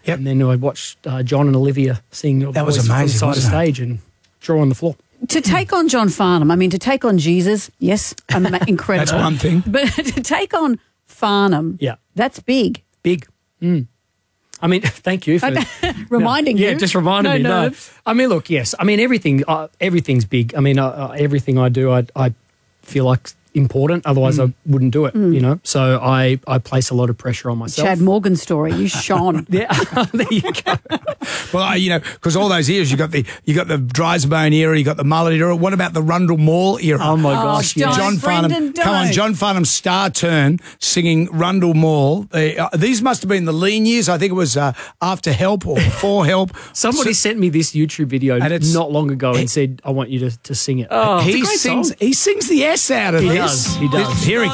Yep. And then I watched John and Olivia sing Your That was Voice from amazing, side of wasn't it? stage and draw on the floor. To take on John Farnham, I mean, to take on Jesus, yes, incredible. That's one thing. But to take on Farnham, Yeah. that's big. Big. I mean, thank you for Reminding you. Yeah, just reminding me. No, I mean, look, yes. I mean, everything's big. I mean, everything I do, I feel like important. Otherwise, I wouldn't do it. You know, so I place a lot of pressure on myself. Chad Morgan story, you shone. Yeah, there you go. Well, because all those years you got the Drysbone era, you got the mullet era. What about the Rundle Mall era? Oh my gosh, don't, yes. John Farnham, Brendan, come on, don't. John Farnham's star turn singing Rundle Mall. These must have been the lean years. I think it was after Help or before Help. Somebody sent me this YouTube video And it's- not long ago and said, "I want you to sing it." He sings the S out of He this. does. He does. Here he